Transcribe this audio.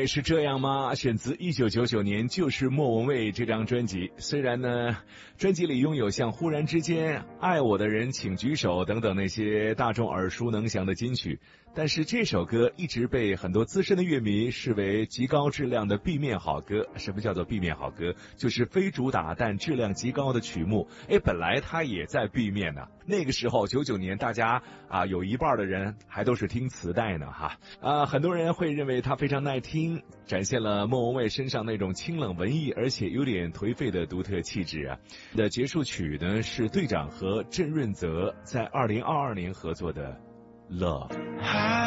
为是这样吗？选自1999年就是莫文蔚这张专辑。虽然呢，专辑里拥有像忽然之间、爱我的人请举手等等那些大众耳熟能详的金曲，但是这首歌一直被很多资深的乐迷视为极高质量的 B 面好歌。什么叫做 B 面好歌？就是非主打但质量极高的曲目。本来它也在 B 面呢。那个时候99年大家有一半的人还都是听磁带呢很多人会认为它非常耐听，展现了莫文蔚身上那种清冷文艺而且有点颓废的独特气质的结束曲呢是队长和郑润泽在2022年合作的 Love。